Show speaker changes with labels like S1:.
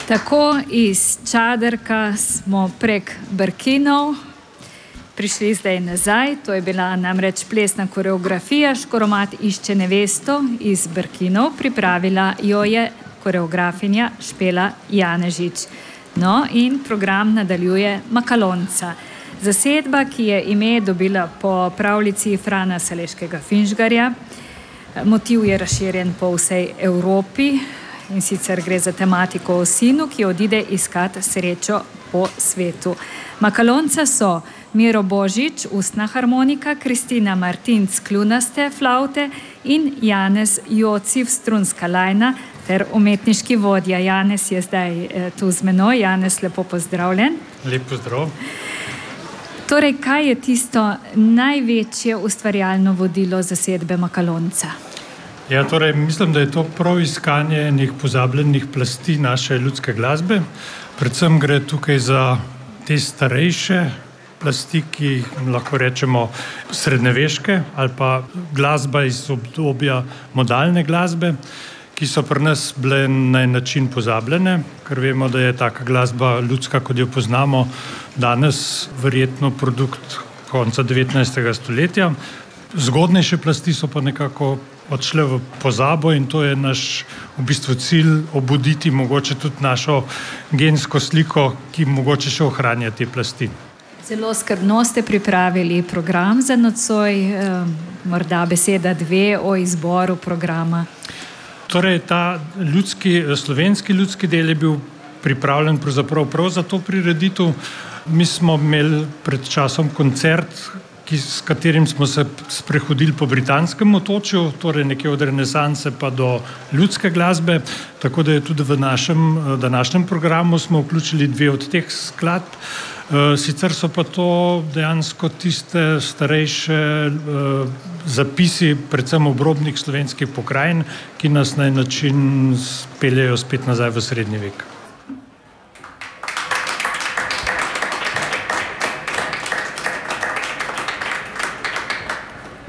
S1: Tako iz Čaderka smo prek Brkinov prišli zdaj nazaj. To je bila namreč plesna koreografija Škoromat išče nevesto iz Brkinov. Pripravila jo je koreografinja Špela Janežič. No, in program nadaljuje Makalonca. Zasedba, ki je ime dobila po pravljici Frana Saleškega Finžgarja. Motiv je razširjen po vsej Evropi. In sicer gre za tematiko o sinu, ki odide iskat srečo po svetu. Makalonca so Miro Božič, ustna harmonika, Kristina Martinc, kljunaste flavte in Janez Jociv, strunska lajna ter umetniški vodja. Janez je zdaj tu z menoj. Janez, lepo pozdravljen.
S2: Lep pozdrav.
S1: Torej, kaj je tisto največje ustvarjalno vodilo zasedbe Makalonca?
S2: Ja, torej, mislim, da je to prav iskanje enih pozabljenih plasti naše ljudske glasbe. Predvsem gre tukaj za te starejše plasti, ki jih lahko rečemo srednjeveške ali pa glasba iz obdobja modalne glasbe, ki so pri nas bile na en način pozabljene, ker vemo, da je taka glasba ljudska, kot jo poznamo danes, verjetno produkt konca 19. stoletja. Zgodnejše plasti so pa nekako odšle v pozabo in to je naš v bistvu cilj obuditi mogoče tudi našo gensko sliko, ki mogoče še ohranja te plasti.
S1: Zelo skrbno ste pripravili program za nocoj, morda beseda dve o izboru programa.
S2: Torej, ta slovenski ljudski del je bil pripravljen prav za to prireditev. Mi smo imeli pred časom koncert, s katerim smo se sprehodili po britanskem otočju, torej nekje od renesanse pa do ljudske glasbe, tako da je tudi v našem današnjem programu smo vključili dve od teh skladb. Sicer so pa to dejansko tiste starejše zapisi, predvsem obrobnih slovenskih pokrajin, ki nas na en način peljejo spet nazaj v srednji vek.